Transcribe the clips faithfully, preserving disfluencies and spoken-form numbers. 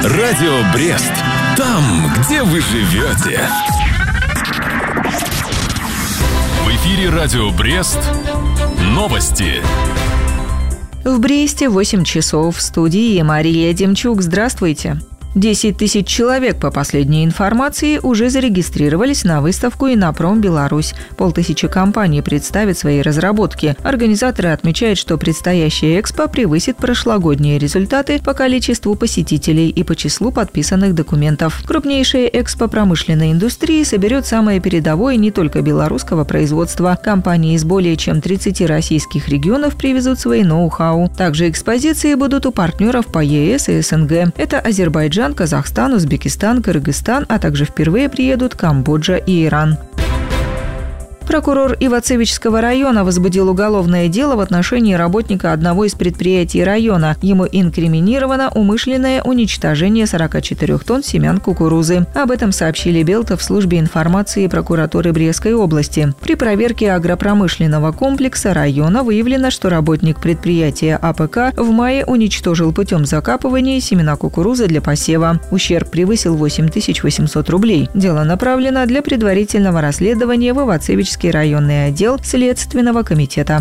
Радио Брест. Там, где вы живете. В эфире Радио Брест. Новости. В Бресте восемь часов. В студии Мария Демчук. Здравствуйте. десять тысяч человек, по последней информации, уже зарегистрировались на выставку «Иннопром Беларусь». Полтысячи компаний представят свои разработки. Организаторы отмечают, что предстоящая экспо превысит прошлогодние результаты по количеству посетителей и по числу подписанных документов. Крупнейшая экспо промышленной индустрии соберет самое передовое не только белорусского производства. Компании из более чем тридцати российских регионов привезут свои ноу-хау. Также экспозиции будут у партнеров по ЕС и СНГ. Это Азербайджан, Казахстан, Узбекистан, Кыргызстан, а также впервые приедут Камбоджа и Иран. Прокурор Ивацевичского района возбудил уголовное дело в отношении работника одного из предприятий района. Ему инкриминировано умышленное уничтожение сорок четыре тонн семян кукурузы. Об этом сообщили Белта в службе информации прокуратуры Брестской области. При проверке агропромышленного комплекса района выявлено, что работник предприятия АПК в мае уничтожил путем закапывания семена кукурузы для посева. Ущерб превысил восемь тысяч восемьсот рублей. Дело направлено для предварительного расследования в Ивацевичский районный отдел Следственного комитета.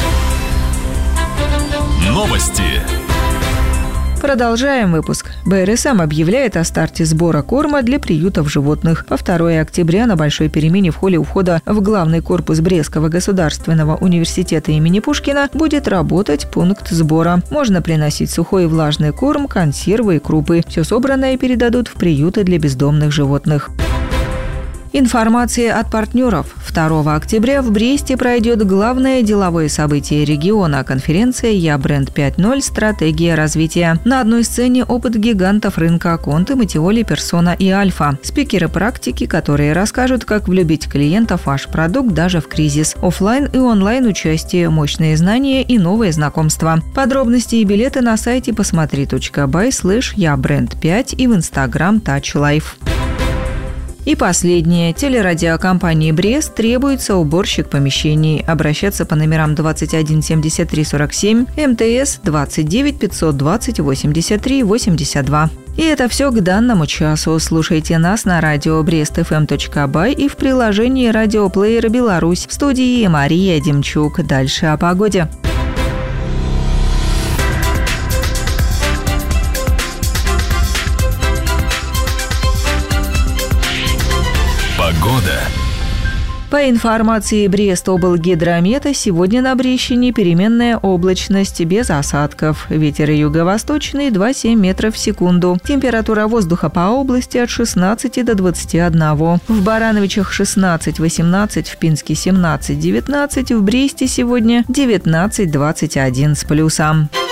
Новости. Продолжаем выпуск. БРСМ объявляет о старте сбора корма для приютов животных. По второго октября на большой перемене в холле у входа в главный корпус Брестского государственного университета имени Пушкина будет работать пункт сбора. Можно приносить сухой и влажный корм, консервы и крупы. Все собранное передадут в приюты для бездомных животных. Информация от партнеров. второго октября в Бресте пройдет главное деловое событие региона – конференция «Я бренд пять ноль. Стратегия развития». На одной сцене опыт гигантов рынка Конте, Матиоли, Персона и Альфа. Спикеры-практики, которые расскажут, как влюбить клиентов в ваш продукт даже в кризис. Оффлайн и онлайн участие, мощные знания и новые знакомства. Подробности и билеты на сайте посмотри точка бай слэш я бренд пять и в Инстаграм Touch Life. И последнее. Телерадиокомпании «Брест» требуется уборщик помещений. Обращаться по номерам двадцать один семьдесят три сорок семь, МТС двадцать девять пятьсот двадцать восемьдесят три восемьдесят два. И это все к данному часу. Слушайте нас на радио брест эф эм точка бай и в приложении радиоплеера «Беларусь». В студии Мария Демчук. Дальше о погоде. Погода. По информации Брест-облгидромета, сегодня на Брещине переменная облачность без осадков. Ветер юго-восточный два целых семь десятых метров в секунду. Температура воздуха по области от шестнадцати до двадцати одного. В Барановичах шестнадцать восемнадцать, в Пинске семнадцать девятнадцать, в Бресте сегодня девятнадцать двадцать один с плюсом.